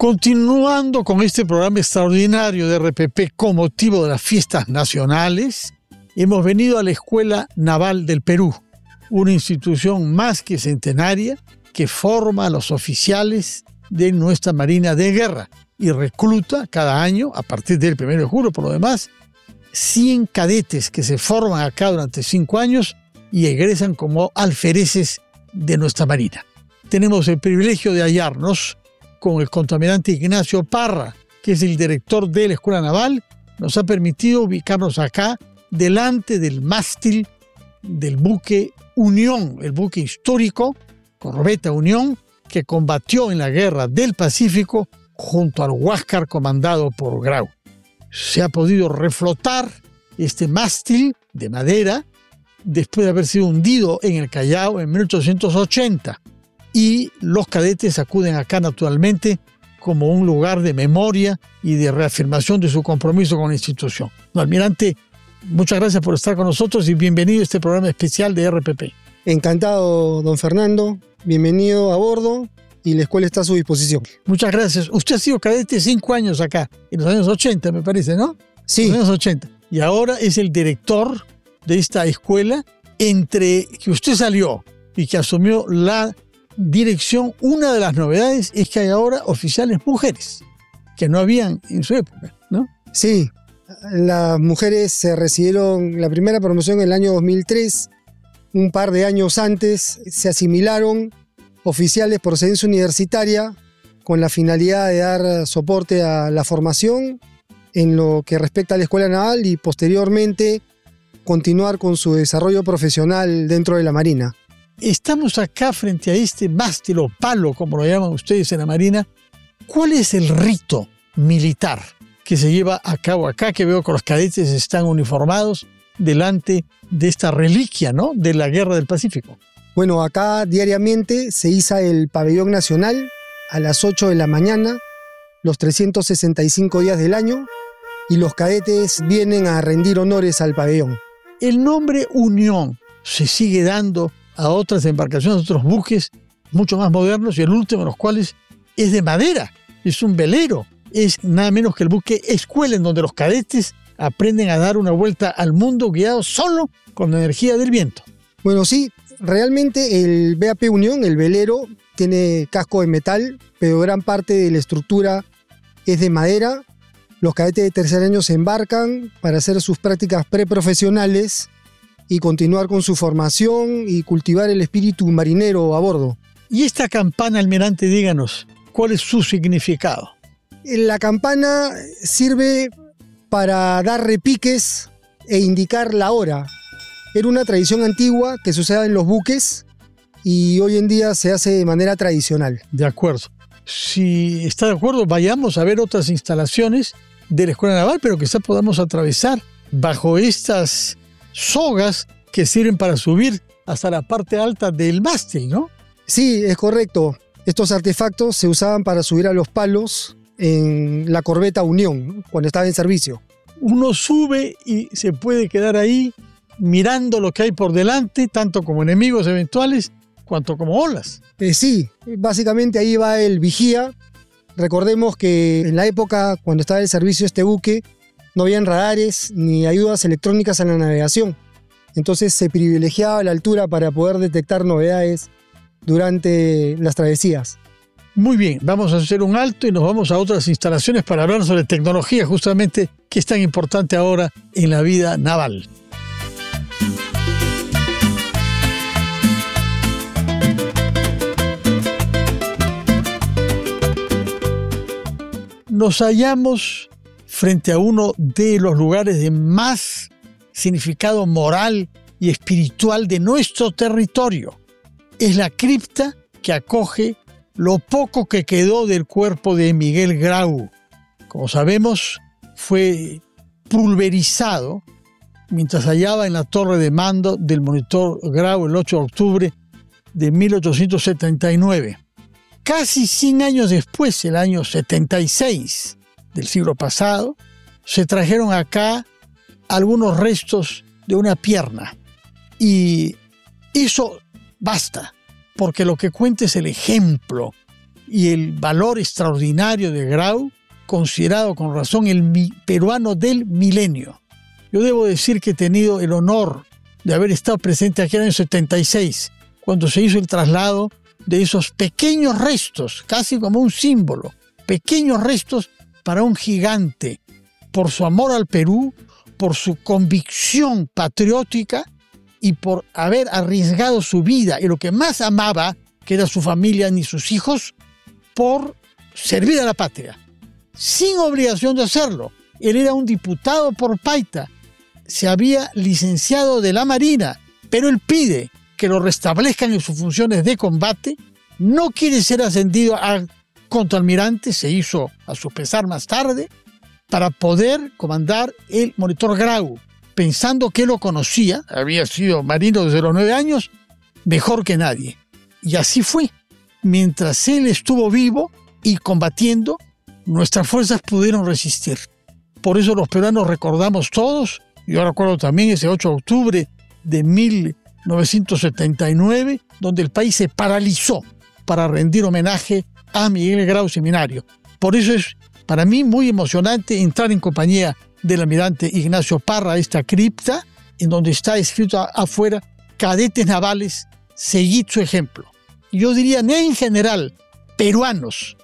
Continuando con este programa extraordinario de RPP con motivo de las fiestas nacionales, hemos venido a la Escuela Naval del Perú, una institución más que centenaria que forma a los oficiales de nuestra Marina de Guerra y recluta cada año, a partir del 1 de julio por lo demás, 100 cadetes que se forman acá durante 5 años y egresan como alfereces de nuestra Marina. Tenemos el privilegio de hallarnos con el contraalmirante Ignacio Parra, que es el director de la Escuela Naval. Nos ha permitido ubicarnos acá delante del mástil del buque Unión, el buque histórico, corbeta Unión, que combatió en la Guerra del Pacífico junto al Huáscar comandado por Grau. Se ha podido reflotar este mástil de madera después de haber sido hundido en el Callao en 1880. Y los cadetes acuden acá naturalmente como un lugar de memoria y de reafirmación de su compromiso con la institución. Almirante, muchas gracias por estar con nosotros y bienvenido a este programa especial de RPP. Encantado, don Fernando. Bienvenido a bordo y la escuela está a su disposición. Muchas gracias. Usted ha sido cadete 5 años acá, en los años 80, me parece, ¿no? Sí. En los años 80. Y ahora es el director de esta escuela. Entre que usted salió y que asumió la dirección, una de las novedades es que hay ahora oficiales mujeres, que no habían en su época, ¿no? Sí, las mujeres se recibieron la primera promoción en el año 2003. Un par de años antes se asimilaron oficiales por procedencia universitaria con la finalidad de dar soporte a la formación en lo que respecta a la Escuela Naval y posteriormente continuar con su desarrollo profesional dentro de la Marina. Estamos acá frente a este mástil o palo, como lo llaman ustedes en la Marina. ¿Cuál es el rito militar que se lleva a cabo acá, que veo que los cadetes están uniformados delante de esta reliquia, ¿no?, de la Guerra del Pacífico? Bueno, acá diariamente se iza el pabellón nacional a las 8 de la mañana, los 365 días del año, y los cadetes vienen a rendir honores al pabellón. El nombre Unión se sigue dando a otras embarcaciones, a otros buques mucho más modernos, y el último de los cuales es de madera, es un velero, es nada menos que el buque Escuela, en donde los cadetes aprenden a dar una vuelta al mundo guiados solo con la energía del viento. Bueno, sí, realmente el BAP Unión, el velero, tiene casco de metal, pero gran parte de la estructura es de madera. Los cadetes de tercer año se embarcan para hacer sus prácticas preprofesionales y continuar con su formación y cultivar el espíritu marinero a bordo. Y esta campana, almirante, díganos, ¿cuál es su significado? La campana sirve para dar repiques e indicar la hora. Era una tradición antigua que se usaba en los buques y hoy en día se hace de manera tradicional. De acuerdo. Si está de acuerdo, vayamos a ver otras instalaciones de la Escuela Naval, pero quizás podamos atravesar bajo estas sogas que sirven para subir hasta la parte alta del mástil, ¿no? Sí, es correcto. Estos artefactos se usaban para subir a los palos en la corbeta Unión, ¿no?, cuando estaba en servicio. Uno sube y se puede quedar ahí mirando lo que hay por delante, tanto como enemigos eventuales, cuanto como olas. Sí, básicamente ahí va el vigía. Recordemos que en la época, cuando estaba en servicio este buque, no habían radares ni ayudas electrónicas a la navegación. Entonces se privilegiaba la altura para poder detectar novedades durante las travesías. Muy bien, vamos a hacer un alto y nos vamos a otras instalaciones para hablar sobre tecnología, justamente, que es tan importante ahora en la vida naval. Nos hallamos frente a uno de los lugares de más significado moral y espiritual de nuestro territorio. Es la cripta que acoge lo poco que quedó del cuerpo de Miguel Grau. Como sabemos, fue pulverizado mientras hallaba en la torre de mando del monitor Grau el 8 de octubre de 1879. Casi 100 años después, el año 76 del siglo pasado, se trajeron acá algunos restos de una pierna. Y eso basta, porque lo que cuenta es el ejemplo y el valor extraordinario de Grau, considerado con razón el peruano del milenio. Yo debo decir que he tenido el honor de haber estado presente aquí en el año 76, cuando se hizo el traslado de esos pequeños restos, casi como un símbolo, pequeños restos para un gigante, por su amor al Perú, por su convicción patriótica y por haber arriesgado su vida y lo que más amaba, que era su familia ni sus hijos, por servir a la patria, sin obligación de hacerlo. Él era un diputado por Paita, se había licenciado de la Marina, pero él pide que lo restablezcan en sus funciones de combate, no quiere ser ascendido a contraalmirante, se hizo a su pesar más tarde, para poder comandar el monitor Grau, pensando que lo conocía, había sido marino desde los 9 años, mejor que nadie. Y así fue. Mientras él estuvo vivo y combatiendo, nuestras fuerzas pudieron resistir. Por eso los peruanos recordamos todos, yo recuerdo también ese 8 de octubre de 1979, donde el país se paralizó para rendir homenaje a Miguel Grau Seminario. Por eso es para mí muy emocionante entrar en compañía del almirante Ignacio Parra a esta cripta, en donde está escrito afuera: cadetes navales, seguid su ejemplo. Yo diría, en general, peruanos,